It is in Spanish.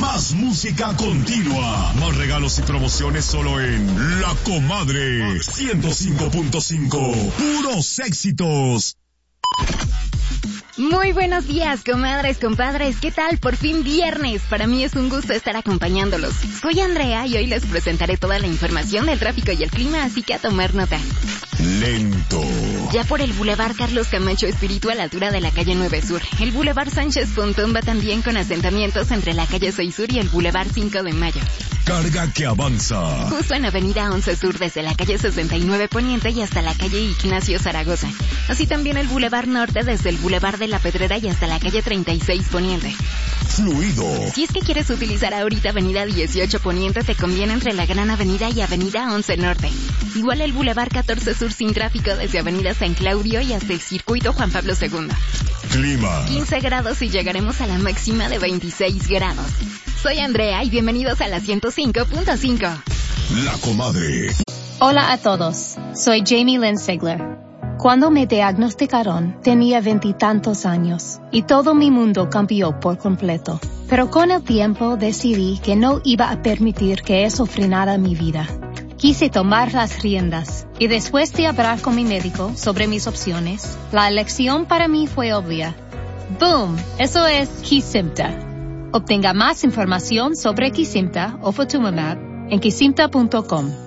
Más música continua. Más regalos y promociones solo en La Comadre 105.5. Puros éxitos. Muy buenos días, comadres, compadres. ¿Qué tal? Por fin viernes. Para mí es un gusto estar acompañándolos. Soy Andrea y hoy les presentaré toda la información del tráfico y el clima, así que a tomar nota. Lento. Ya por el Boulevard Carlos Camacho Espíritu a la altura de la calle 9 Sur. El Boulevard Sánchez Pontón va también con asentamientos entre la calle 6 Sur y el Boulevard 5 de Mayo. Carga que avanza. Justo en avenida 11 Sur desde la calle 69 Poniente y hasta la calle Ignacio Zaragoza. Así también el Boulevard Norte desde el Boulevard de la Pedrera y hasta la calle 36 Poniente. Fluido. Si es que quieres utilizar ahorita avenida 18 Poniente, te conviene entre la Gran Avenida y avenida 11 Norte. Igual el Boulevard 14 Sur sin tráfico desde avenida San Claudio y hasta el circuito Juan Pablo II. Clima. 15 grados y llegaremos a la máxima de 26 grados. Soy Andrea y bienvenidos a la 105.5. La Comadre. Hola a todos, soy Jamie Lynn Sigler. Cuando me diagnosticaron, tenía 20 y tantos años, y todo mi mundo cambió por completo. Pero con el tiempo decidí que no iba a permitir que eso frenara mi vida. Quise tomar las riendas, y después de hablar con mi médico sobre mis opciones, la elección para mí fue obvia. ¡Boom! Eso es Kesimpta. Obtenga más información sobre Kesimpta o Ofatumumab en kesimpta.com.